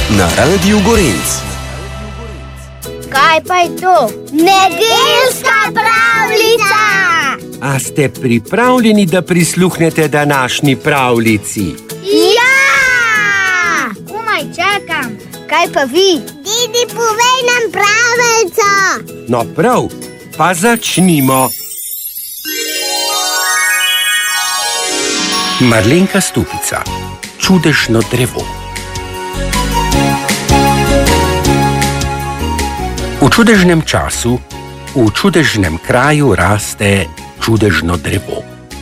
na Radiu Gorenc. Kaj pa je to? Nedeljska pravljica! A ste pripravljeni, da prisluhnete današnji pravljici? Ja! Komaj čakam. Kaj pa vi? Didi, povej nam pravljico. No prav, pa začnimo. Marlenka Stupica, čudežno drevo. V čudežnem času, v čudežnem kraju raste čudežno drevo.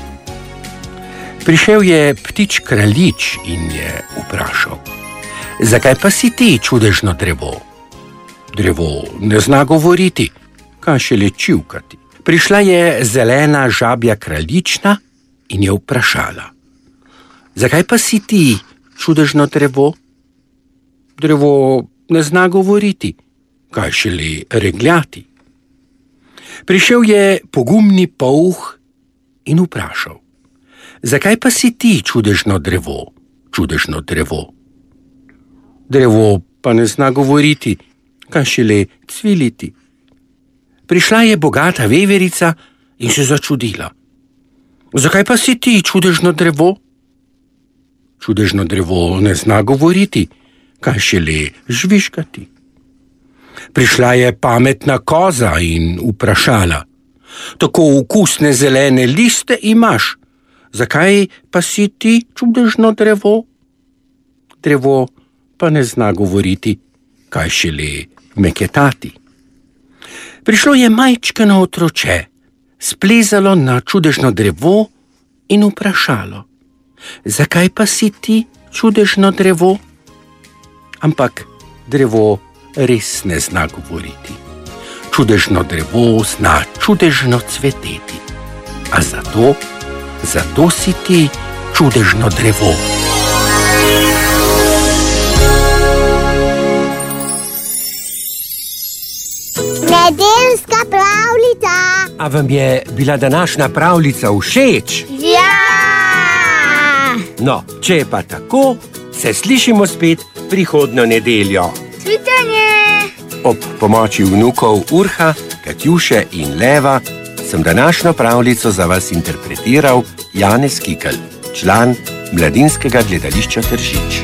Prišel je ptič kraljič in je vprašal: zakaj pa si ti čudežno drevo? Drevo ne zna govoriti, kaj šele čivkati. Prišla je zelena žabja kraljična in je vprašala: zakaj pa si ti čudežno drevo? Drevo ne zna govoriti, kaj šele regljati. Prišel je pogumni polh in vprašal: zakaj pa si ti čudežno drevo, čudežno drevo? Drevo pa ne zna govoriti, kaj šele cviliti. Prišla je bogata veverica in se začudila: zakaj pa si ti čudežno drevo? Čudežno drevo ne zna govoriti, kaj šele žvižgati. Prišla je pametna koza in vprašala: tako okusne zelene liste imaš, zakaj pa si ti čudežno drevo? Drevo pa ne zna govoriti, kaj šele meketati. Prišlo je majčkeno otroče, splezalo na čudežno drevo in vprašalo: zakaj pa si ti čudežno drevo? Ampak drevo res ne zna govoriti. Čudežno drevo zna čudežno cveteti. A zato si ti čudežno drevo. Nedeljska pravljica. A vam je bila današnja pravljica všeč? Ja! No, če je pa tako, se slišimo spet prihodnjo nedeljo. Cvitanje! Ob pomoči vnukov Urha, Katjuše in Leva sem današnjo pravljico za vas interpretiral Janez Kikelj, član Mladinskega gledališča Tržič.